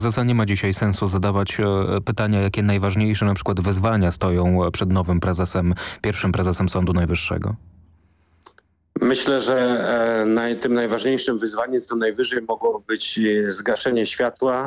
Prezesa nie ma dzisiaj sensu zadawać pytania, jakie najważniejsze na przykład wyzwania stoją przed nowym prezesem, pierwszym prezesem Sądu Najwyższego? Myślę, że tym najważniejszym wyzwaniem to najwyżej mogło być zgaszenie światła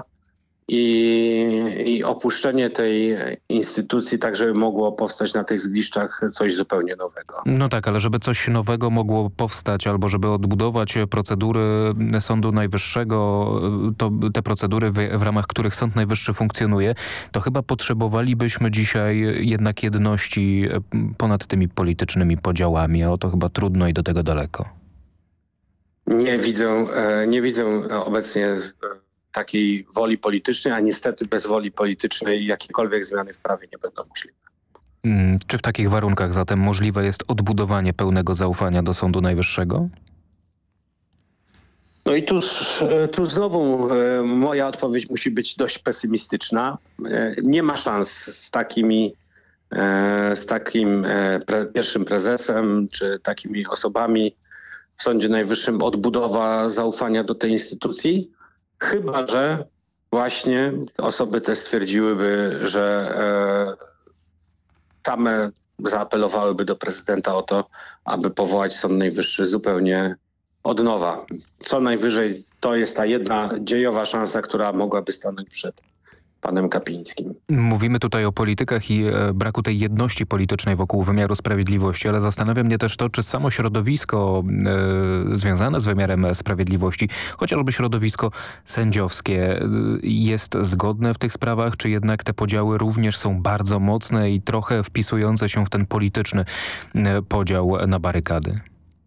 i opuszczenie tej instytucji, tak żeby mogło powstać na tych zgliszczach coś zupełnie nowego. No tak, ale żeby coś nowego mogło powstać albo żeby odbudować procedury Sądu Najwyższego, to te procedury, w ramach których Sąd Najwyższy funkcjonuje, to chyba potrzebowalibyśmy dzisiaj jednak jedności ponad tymi politycznymi podziałami, a o to chyba trudno i do tego daleko. Nie widzę obecnie takiej woli politycznej, a niestety bez woli politycznej jakiekolwiek zmiany w prawie nie będą możliwe. Czy w takich warunkach zatem możliwe jest odbudowanie pełnego zaufania do Sądu Najwyższego? No i tu znowu moja odpowiedź musi być dość pesymistyczna. Nie ma szans z takim pierwszym prezesem czy takimi osobami w Sądzie Najwyższym odbudowa zaufania do tej instytucji, chyba że właśnie osoby te stwierdziłyby, że same zaapelowałyby do prezydenta o to, aby powołać Sąd Najwyższy zupełnie od nowa. Co najwyżej to jest ta jedna dziejowa szansa, która mogłaby stanąć przed panem Kapińskim. Mówimy tutaj o politykach i braku tej jedności politycznej wokół wymiaru sprawiedliwości, ale zastanawia mnie też to, czy samo środowisko związane z wymiarem sprawiedliwości, chociażby środowisko sędziowskie, jest zgodne w tych sprawach, czy jednak te podziały również są bardzo mocne i trochę wpisujące się w ten polityczny podział na barykady?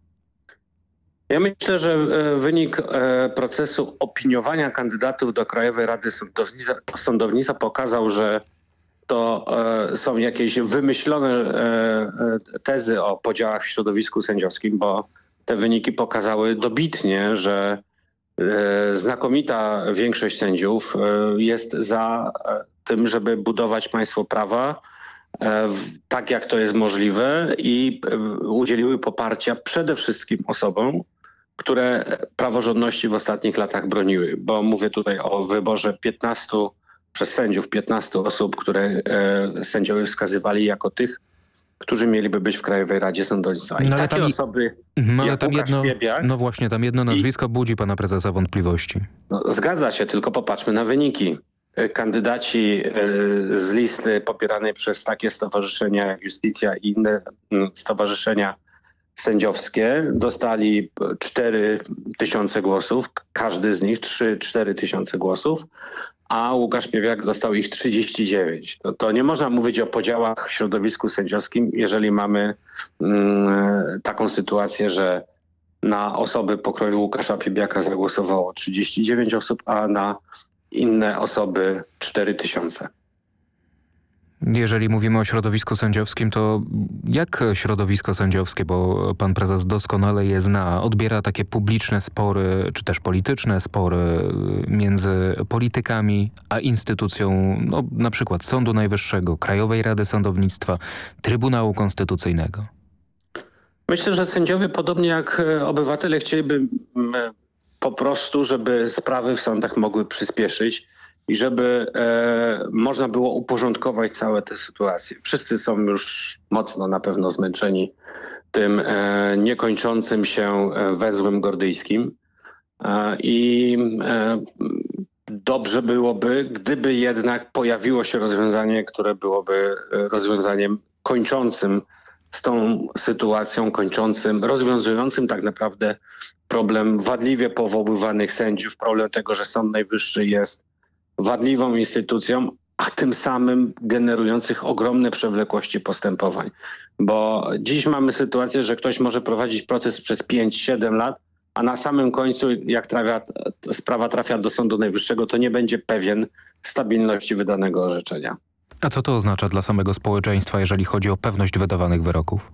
Ja myślę, że wynik procesu opiniowania kandydatów do Krajowej Rady Sądownictwa pokazał, że to są jakieś wymyślone tezy o podziałach w środowisku sędziowskim, bo te wyniki pokazały dobitnie, że znakomita większość sędziów jest za tym, żeby budować państwo prawa tak, jak to jest możliwe i udzieliły poparcia przede wszystkim osobom, które praworządności w ostatnich latach broniły, bo mówię tutaj o wyborze 15 przez sędziów, 15 osób, które sędziowie wskazywali jako tych, którzy mieliby być w Krajowej Radzie Sądownictwa. I takie osoby jak Łukasz Piebiak... No właśnie, tam jedno nazwisko budzi pana prezesa wątpliwości. No, zgadza się, tylko popatrzmy na wyniki. Kandydaci z listy popieranej przez takie stowarzyszenia jak Iustitia i inne stowarzyszenia sędziowskie dostali 4 000 głosów, każdy z nich 3-4 000 głosów, a Łukasz Piebiak dostał ich 39. To nie można mówić o podziałach w środowisku sędziowskim, jeżeli mamy taką sytuację, że na osoby pokroju Łukasza Piebiaka zagłosowało 39 osób, a na inne osoby 4 000. Jeżeli mówimy o środowisku sędziowskim, to jak środowisko sędziowskie, bo pan prezes doskonale je zna, odbiera takie publiczne spory, czy też polityczne spory między politykami a instytucją, no, na przykład Sądu Najwyższego, Krajowej Rady Sądownictwa, Trybunału Konstytucyjnego? Myślę, że sędziowie, podobnie jak obywatele, chcieliby po prostu, żeby sprawy w sądach mogły przyspieszyć i żeby można było uporządkować całe te sytuacje. Wszyscy są już mocno na pewno zmęczeni tym niekończącym się węzłem gordyjskim i dobrze byłoby, gdyby jednak pojawiło się rozwiązanie, które byłoby rozwiązaniem kończącym z tą sytuacją, rozwiązującym tak naprawdę problem wadliwie powoływanych sędziów, problem tego, że Sąd Najwyższy jest wadliwą instytucją, a tym samym generujących ogromne przewlekłości postępowań. Bo dziś mamy sytuację, że ktoś może prowadzić proces przez 5-7 lat, a na samym końcu, jak sprawa trafia do Sądu Najwyższego, to nie będzie pewien stabilności wydanego orzeczenia. A co to oznacza dla samego społeczeństwa, jeżeli chodzi o pewność wydawanych wyroków?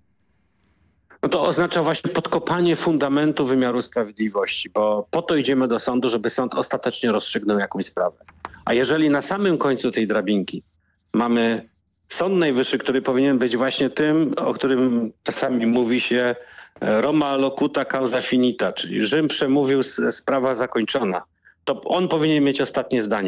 No to oznacza właśnie podkopanie fundamentu wymiaru sprawiedliwości, bo po to idziemy do sądu, żeby sąd ostatecznie rozstrzygnął jakąś sprawę. A jeżeli na samym końcu tej drabinki mamy Sąd Najwyższy, który powinien być właśnie tym, o którym czasami mówi się Roma locuta causa finita, czyli Rzym przemówił, sprawa zakończona, to on powinien mieć ostatnie zdanie.